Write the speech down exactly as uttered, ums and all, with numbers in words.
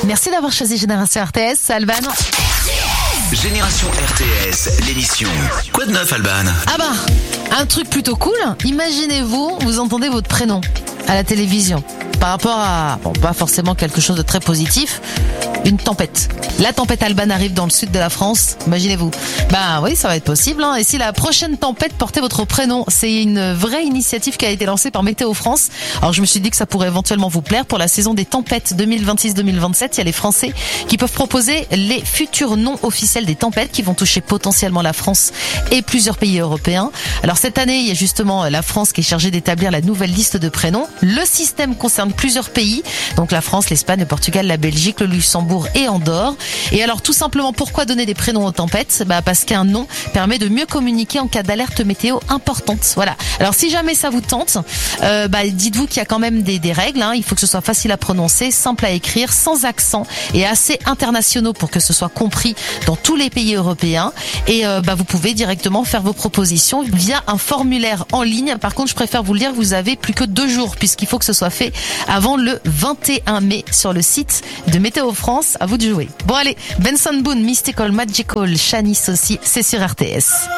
Merci d'avoir choisi Génération R T S, Alban. Génération R T S, l'émission. Quoi de neuf, Alban? Ah bah, un truc plutôt cool. Imaginez-vous, vous entendez votre prénom à la télévision. Par rapport à, bon, pas forcément quelque chose de très positif, une tempête. La tempête Alban arrive dans le sud de la France, imaginez-vous. Bah oui, ça va être possible, hein. Et si la prochaine tempête portait votre prénom, c'est une vraie initiative qui a été lancée par Météo France. Alors je me suis dit que ça pourrait éventuellement vous plaire. Pour la saison des tempêtes deux mille vingt-six deux mille vingt-sept, il y a les Français qui peuvent proposer les futurs noms officiels des tempêtes qui vont toucher potentiellement la France et plusieurs pays européens. Alors cette année, il y a justement la France qui est chargée d'établir la nouvelle liste de prénoms. Le système concerne plusieurs pays, donc la France, l'Espagne, le Portugal, la Belgique, le Luxembourg et Andorre. Et alors tout simplement, pourquoi donner des prénoms aux tempêtes? Bah parce qu'un nom permet de mieux communiquer en cas d'alerte météo importante. Voilà. Alors si jamais ça vous tente, euh, bah dites-vous qu'il y a quand même des, des règles. Hein. Il faut que ce soit facile à prononcer, simple à écrire, sans accent et assez internationaux pour que ce soit compris dans tous les pays européens. Et euh, bah vous pouvez directement faire vos propositions via un formulaire en ligne. Par contre, je préfère vous le dire, vous avez plus que deux jours puisqu'il faut que ce soit fait avant le vingt et un mai sur le site de Météo France. À vous de jouer. Bon allez, Benson Boone, Mystical, Magical, Shanice aussi, c'est sur R T S.